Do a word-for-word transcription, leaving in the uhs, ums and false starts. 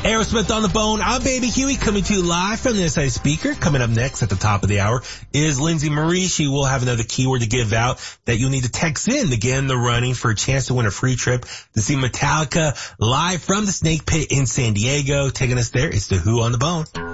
Aerosmith on the Bone. I'm Baby Huey coming to you live from the Inside Speaker. Coming up next at the top of the hour is Lindsay Marie. She will have another keyword to give out that you'll need to text in to get in the running for a chance to win a free trip to see Metallica live from the Snake Pit in San Diego. Taking us there, it's the Who on the Bone.